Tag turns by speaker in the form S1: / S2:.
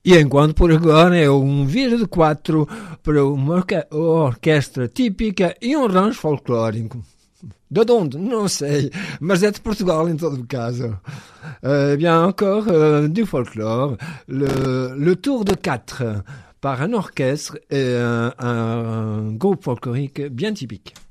S1: E enquanto por agora é um vira de quatro para uma orquestra típica e um rancho folclórico. De onde? Non sei, mas é de Portugal em todo caso. Bien encore du folklore, le tour de quatre par un orchestre et un groupe folklorique bien typique.